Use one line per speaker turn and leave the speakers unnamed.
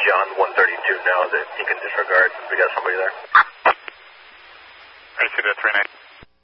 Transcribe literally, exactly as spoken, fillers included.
John one thirty-two now that he can disregard. We got somebody there.
Ready to do three nine.